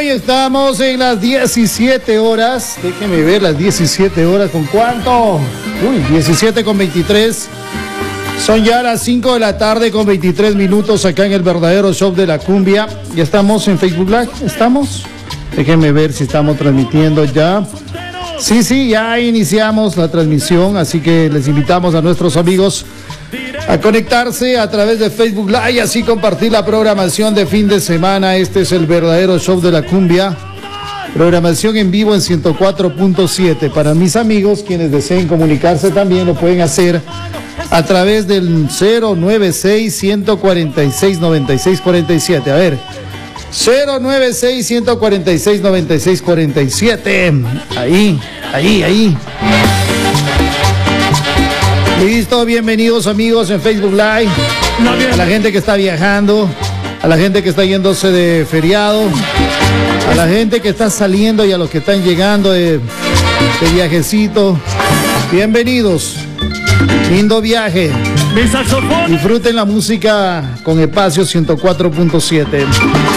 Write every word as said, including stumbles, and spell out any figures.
y estamos en las diecisiete horas. Déjenme ver las diecisiete horas. ¿Con cuánto? Uy, diecisiete con veintitrés. Son ya las cinco de la tarde con veintitrés minutos acá en el verdadero show de la cumbia. Ya estamos en Facebook Live. ¿Estamos? Déjenme ver si estamos transmitiendo ya. Sí, sí, ya iniciamos la transmisión, así que les invitamos a nuestros amigos a conectarse a través de Facebook Live y así compartir la programación de fin de semana. Este es el verdadero show de la cumbia. Programación en vivo en ciento cuatro punto siete. Para mis amigos, quienes deseen comunicarse también lo pueden hacer a través del cero nueve seis, uno cuatro seis, nueve seis cuatro siete. A ver, cero nueve seis, uno cuatro seis, nueve seis cuatro siete. Ahí, ahí, ahí. Listo, bienvenidos amigos en Facebook Live. A la gente que está viajando, a la gente que está yéndose de feriado, a la gente que está saliendo y a los que están llegando de, de viajecito. Bienvenidos. Lindo viaje. Disfruten la música con Espacio ciento cuatro punto siete.